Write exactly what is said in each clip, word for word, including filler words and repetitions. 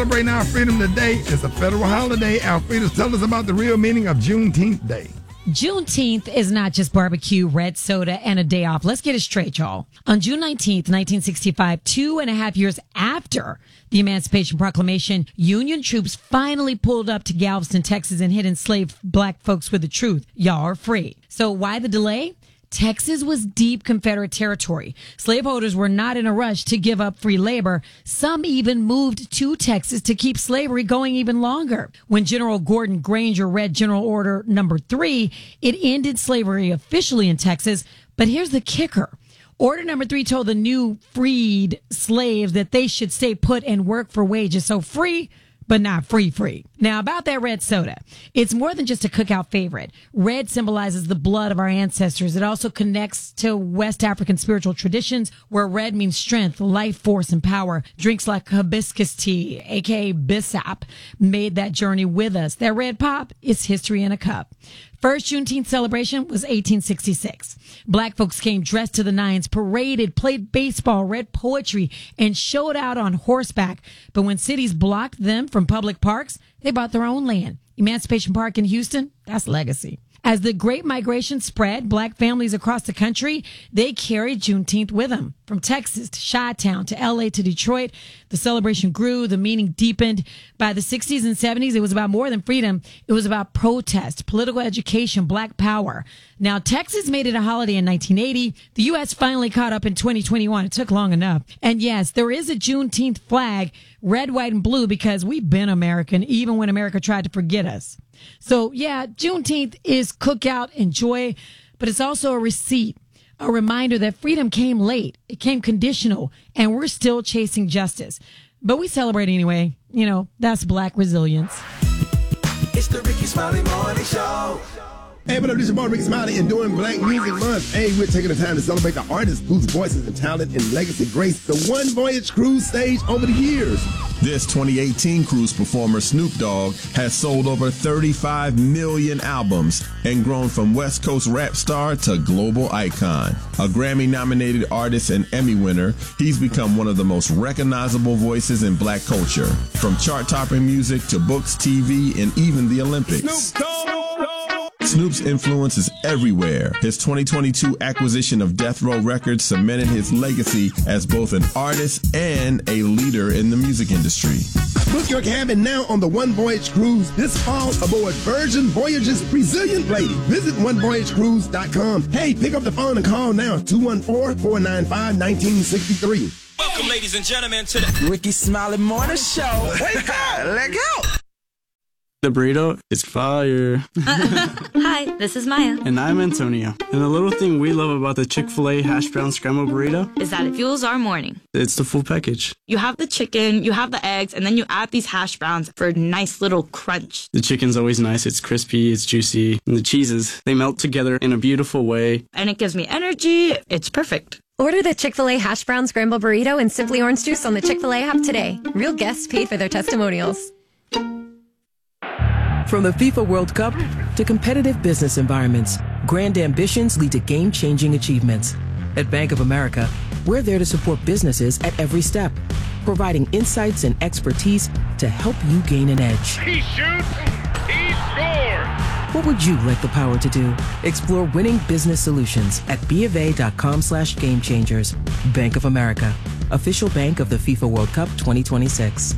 Celebrating our freedom today is a federal holiday. Alfreda, tell us about the real meaning of Juneteenth Day. Juneteenth is not just barbecue, red soda, and a day off. Let's get it straight, y'all. On June nineteenth, nineteen sixty-five, two and a half years after the Emancipation Proclamation, Union troops finally pulled up to Galveston, Texas, and hit enslaved black folks with the truth. Y'all are free. So why the delay? Texas was deep Confederate territory. Slaveholders were not in a rush to give up free labor. Some even moved to Texas to keep slavery going even longer. When General Gordon Granger read General Order Number Three, it ended slavery officially in Texas. But here's the kicker. Order Number Three told the new freed slaves that they should stay put and work for wages. So free, but not free free. Now, about that red soda, it's more than just a cookout favorite. Red symbolizes the blood of our ancestors. It also connects to West African spiritual traditions where red means strength, life force, and power. Drinks like hibiscus tea, aka Bissap, made that journey with us. That red pop is history in a cup. First Juneteenth celebration was eighteen sixty-six. Black folks came dressed to the nines, paraded, played baseball, read poetry, and showed out on horseback. But when cities blocked them from public parks, they bought their own land. Emancipation Park in Houston, that's legacy. As the Great Migration spread, black families across the country, they carried Juneteenth with them. From Texas to Chi-Town to L A to Detroit, the celebration grew, the meaning deepened. By the sixties and seventies, it was about more than freedom. It was about protest, political education, black power. Now, Texas made it a holiday in nineteen eighty. The U S finally caught up in twenty twenty-one. It took long enough. And yes, there is a Juneteenth flag, red, white, and blue, because we've been American, even when America tried to forget us. So, yeah, Juneteenth is cookout and joy, but it's also a receipt, a reminder that freedom came late. It came conditional, and we're still chasing justice. But we celebrate anyway. You know, that's black resilience. It's the Ricky Smiley Morning Show. Hey, what up, this is your boy Ricky Smiley, and during Black Music Month, hey, we're taking the time to celebrate the artists whose voices and talent and legacy graced the One Voyage Cruise stage over the years. This twenty eighteen cruise performer, Snoop Dogg, has sold over thirty-five million albums and grown from West Coast rap star to global icon. A Grammy-nominated artist and Emmy winner, he's become one of the most recognizable voices in black culture, from chart-topping music to books, T V, and even the Olympics. Snoop Dogg! Snoop's influence is everywhere. His twenty twenty-two acquisition of Death Row Records cemented his legacy as both an artist and a leader in the music industry. Book your cabin now on the One Voyage Cruise this fall aboard Virgin Voyage's Resilient Lady. Visit one voyage cruise dot com. Hey, pick up the phone and call now, two one four, four nine five, one nine six three. Welcome, ladies and gentlemen, to the Ricky Smiley Morning Show. Wake up! Let go! The burrito is fire. Hi, this is Maya. And I'm Antonio. And the little thing we love about the Chick-fil-A hash brown scrambled burrito is that it fuels our morning. It's the full package. You have the chicken, you have the eggs, and then you add these hash browns for a nice little crunch. The chicken's always nice. It's crispy, it's juicy. And the cheeses, they melt together in a beautiful way. And it gives me energy. It's perfect. Order the Chick-fil-A hash brown scrambled burrito and Simply Orange Juice on the Chick-fil-A app today. Real guests paid for their testimonials. From the FIFA World Cup to competitive business environments, grand ambitions lead to game-changing achievements. At Bank of America, we're there to support businesses at every step, providing insights and expertise to help you gain an edge. He shoots, he scores! What would you like the power to do? Explore winning business solutions at BofA.com slash game changers. Bank of America, official bank of the FIFA World Cup twenty twenty-six.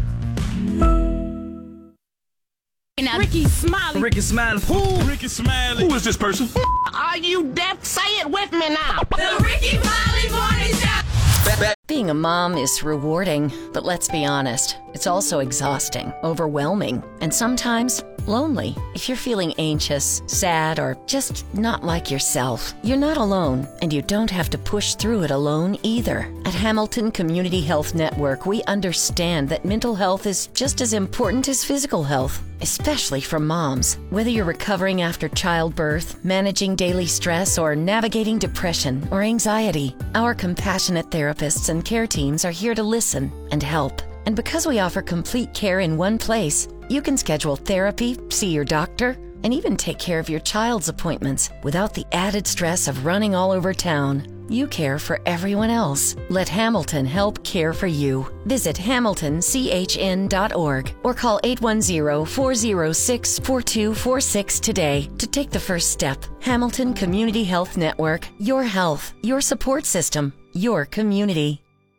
Now, Ricky Smiley. Ricky Smiley. Who? Ricky Smiley. Who is this person? Are you deaf? Say it with me now. The Ricky Smiley Morning Show. Being a mom is rewarding, but let's be honest, it's also exhausting, overwhelming, and sometimes lonely. If you're feeling anxious, sad, or just not like yourself, you're not alone, and you don't have to push through it alone either. At Hamilton Community Health Network, we understand that mental health is just as important as physical health, especially for moms. Whether you're recovering after childbirth, managing daily stress, or navigating depression or anxiety, our compassionate therapists and care teams are here to listen and help. And because we offer complete care in one place, you can schedule therapy, see your doctor, and even take care of your child's appointments without the added stress of running all over town. you care for everyone else. Let Hamilton help care for you. Visit hamilton c h n dot org or call eight one zero, four zero six, four two four six today to take the first step. Hamilton Community Health Network. Your health, your support system, your community.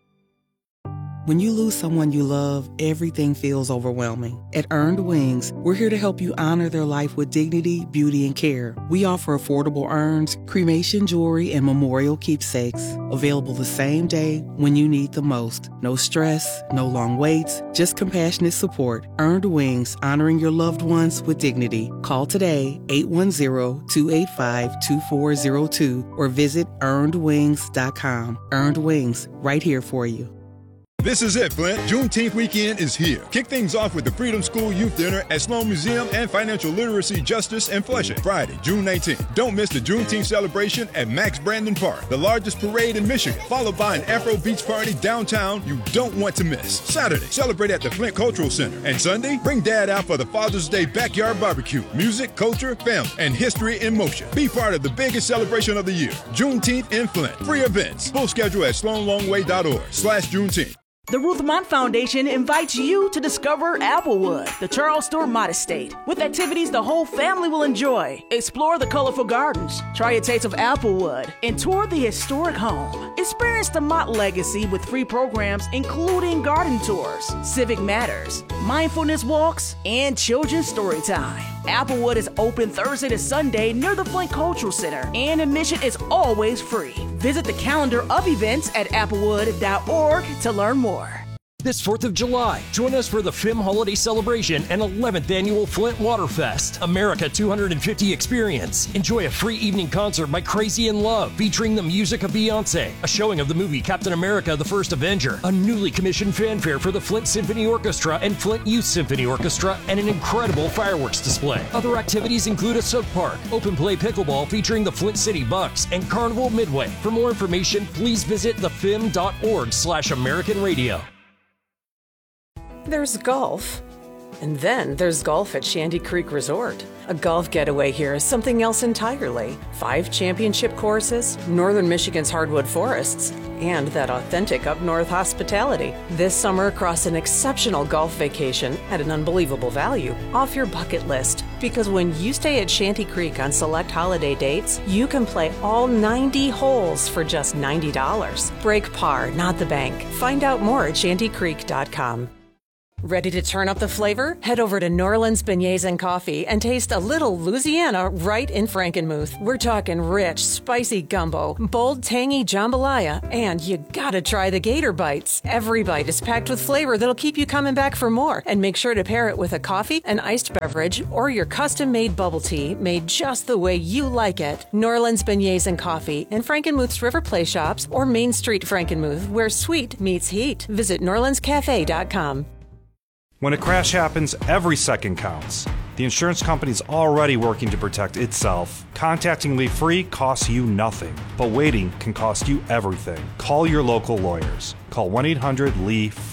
When you lose someone you love, everything feels overwhelming. At Earned Wings, we're here to help you honor their life with dignity, beauty, and care. We offer affordable urns, cremation jewelry, and memorial keepsakes. Available the same day when you need the most. No stress, no long waits, just compassionate support. Earned Wings, honoring your loved ones with dignity. Call today, eight one zero, two eight five, two four zero two, or visit earned wings dot com. Earned Wings, right here for you. This is it, Flint. Juneteenth weekend is here. Kick things off with the Freedom School Youth Dinner at Sloan Museum and Financial Literacy Justice in Flushing, Friday, June nineteenth. Don't miss the Juneteenth celebration at Max Brandon Park, the largest parade in Michigan, followed by an Afro Beach party downtown you don't want to miss. Saturday, celebrate at the Flint Cultural Center. And Sunday, bring Dad out for the Father's Day backyard barbecue. Music, culture, family, and history in motion. Be part of the biggest celebration of the year. Juneteenth in Flint. Free events. Full schedule at sloan longway dot org slash Juneteenth. The Ruth Mott Foundation invites you to discover Applewood, the Charles Stewart Mott Estate, with activities the whole family will enjoy. Explore the colorful gardens, try a taste of Applewood, and tour the historic home. Experience the Mott legacy with free programs including garden tours, civic matters, mindfulness walks, and children's story time. Applewood is open Thursday to Sunday near the Flint Cultural Center, and admission is always free. Visit the calendar of events at applewood dot org to learn more. This fourth of July, join us for the F I M Holiday Celebration and eleventh Annual Flint Waterfest, America two hundred fifty Experience. Enjoy a free evening concert by Crazy in Love, featuring the music of Beyonce, a showing of the movie Captain America the First Avenger, a newly commissioned fanfare for the Flint Symphony Orchestra and Flint Youth Symphony Orchestra, and an incredible fireworks display. Other activities include a soak park, open play pickleball featuring the Flint City Bucks, and Carnival Midway. For more information, please visit the f i m dot org slash American Radio. There's golf, and then there's golf at Shanty Creek Resort. A golf getaway here is something else entirely. Five championship courses, northern Michigan's hardwood forests, and that authentic up-north hospitality. This summer, across an exceptional golf vacation at an unbelievable value, off your bucket list. Because when you stay at Shanty Creek on select holiday dates, you can play all ninety holes for just ninety dollars. Break par, not the bank. Find out more at shanty creek dot com. Ready to turn up the flavor? Head over to Norland's Beignets and Coffee and taste a little Louisiana right in Frankenmuth. We're talking rich, spicy gumbo, bold, tangy jambalaya, and you gotta try the Gator Bites. Every bite is packed with flavor that'll keep you coming back for more. And make sure to pair it with a coffee, an iced beverage, or your custom-made bubble tea made just the way you like it. Norland's Beignets and Coffee in Frankenmuth's River Play Shops or Main Street Frankenmuth, where sweet meets heat. Visit norlands cafe dot com. When a crash happens, every second counts. The insurance company's already working to protect itself. Contacting Lee Free costs you nothing, but waiting can cost you everything. Call your local lawyers. Call one eight hundred L E E F